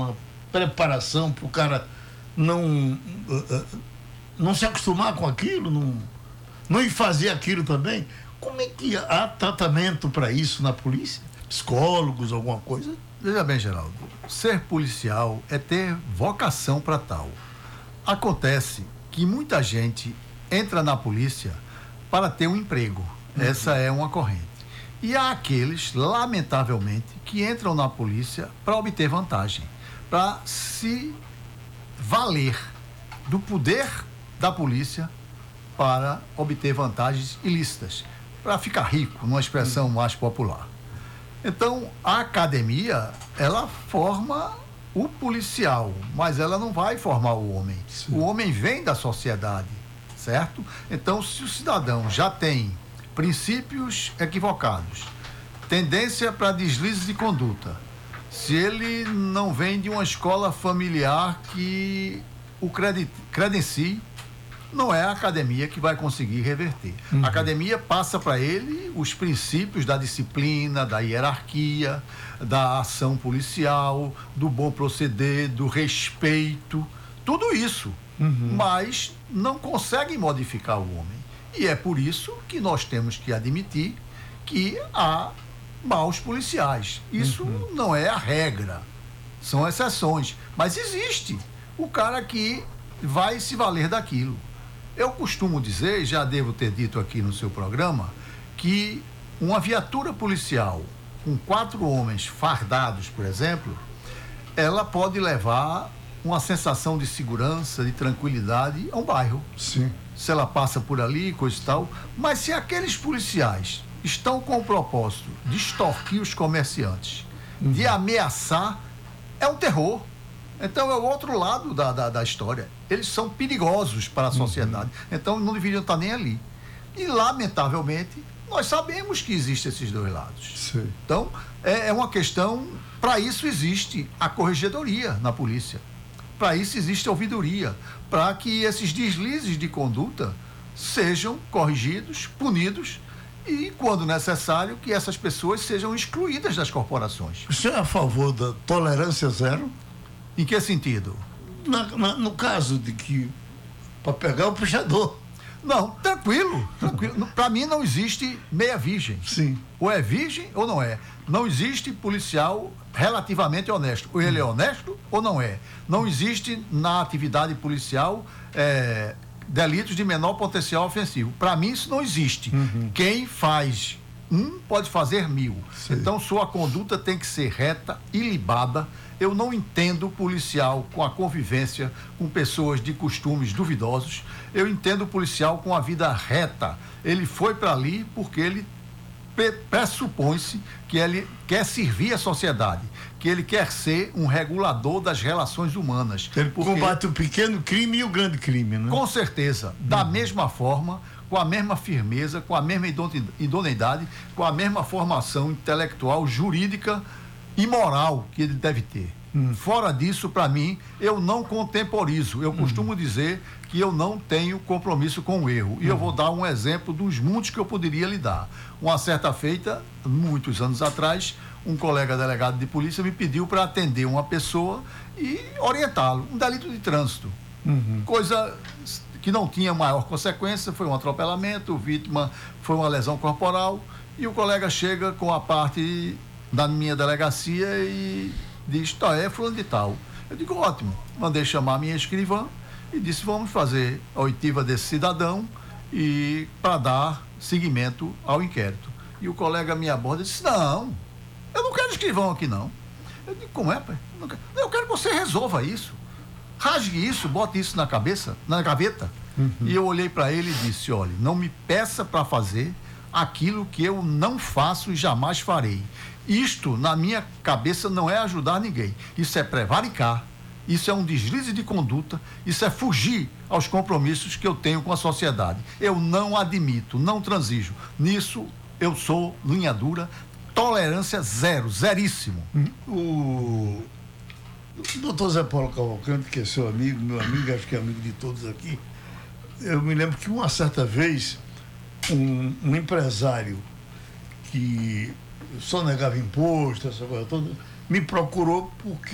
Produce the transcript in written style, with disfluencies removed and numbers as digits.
uma preparação para o cara não se acostumar com aquilo, não ir fazer aquilo também? Como é que há tratamento para isso na polícia? Psicólogos, alguma coisa? Veja bem, Geraldo, ser policial é ter vocação para tal. Acontece que muita gente entra na polícia para ter um emprego. Essa é uma corrente. E há aqueles, lamentavelmente, que entram na polícia para obter vantagem, para se valer do poder da polícia para obter vantagens ilícitas, para ficar rico, numa expressão mais popular. Então, a academia, ela forma o policial, mas ela não vai formar o homem. Sim. O homem vem da sociedade, certo? Então, se o cidadão já tem princípios equivocados, tendência para deslizes de conduta, se ele não vem de uma escola familiar que o credencie, não é a academia que vai conseguir reverter. A academia passa para ele os princípios da disciplina, da hierarquia, da ação policial, do bom proceder, do respeito, tudo isso. Mas não consegue modificar o homem. E é por isso que nós temos que admitir que há maus policiais. Isso não é a regra, são exceções. Mas existe o cara que vai se valer daquilo. Eu costumo dizer, já devo ter dito aqui no seu programa, que uma viatura policial com 4 homens fardados, por exemplo, ela pode levar uma sensação de segurança, de tranquilidade a um bairro. Sim. Se ela passa por ali, coisa e tal. Mas se aqueles policiais estão com o propósito de extorquir os comerciantes, de ameaçar, é um terror. Então é o outro lado da história. Eles são perigosos para a sociedade. Então não deveriam estar nem ali. E lamentavelmente nós sabemos que existem esses dois lados. Sim. Então é uma questão. Para isso existe a corregedoria na polícia. Para isso existe a ouvidoria. Para que esses deslizes de conduta sejam corrigidos, punidos e, quando necessário, que essas pessoas sejam excluídas das corporações. O senhor é a favor da tolerância zero? Em que sentido? No caso de que, para pegar o puxador. Não, tranquilo. Para mim não existe meia virgem. Sim. Ou é virgem ou não é. Não existe policial relativamente honesto. Ou ele é honesto ou não é. Não existe na atividade policial delitos de menor potencial ofensivo. Para mim isso não existe. Quem faz pode fazer 1000. Sim. Então sua conduta tem que ser reta, ilibada. Eu não entendo policial com a convivência com pessoas de costumes duvidosos. Eu entendo policial com a vida reta. Ele foi para ali porque ele pressupõe-se que ele quer servir a sociedade, que ele quer ser um regulador das relações humanas. Ele combate o pequeno crime e o grande crime, né? Com certeza. Da mesma forma, com a mesma firmeza, com a mesma idoneidade, com a mesma formação intelectual, jurídica e moral que ele deve ter. Fora disso, para mim, eu não contemporizo. Eu costumo dizer que eu não tenho compromisso com o erro. E eu vou dar um exemplo dos muitos que eu poderia lhe dar. Uma certa feita, muitos anos atrás, um colega delegado de polícia me pediu para atender uma pessoa e orientá-lo. Um delito de trânsito. Coisa que não tinha maior consequência, foi um atropelamento, vítima foi uma lesão corporal, e o colega chega com a parte da minha delegacia e diz, é fulano de tal. Eu digo, ótimo. Mandei chamar a minha escrivã e disse, vamos fazer a oitiva desse cidadão e para dar seguimento ao inquérito. E o colega me aborda e disse, não, eu não quero escrivão aqui não. Eu digo, como é, pai? Eu quero que você resolva isso. Rasgue isso, bote isso na cabeça, na gaveta. E eu olhei para ele e disse, olha, não me peça para fazer aquilo que eu não faço e jamais farei. Isto, na minha cabeça, não é ajudar ninguém. Isso é prevaricar, isso é um deslize de conduta, isso é fugir aos compromissos que eu tenho com a sociedade. Eu não admito, não transijo. Nisso, eu sou linha dura, tolerância zero, zeríssimo. O doutor Zé Paulo Cavalcante, que é seu amigo, meu amigo, acho que é amigo de todos aqui, eu me lembro que uma certa vez, um empresário que só negava imposto, essa coisa toda, me procurou porque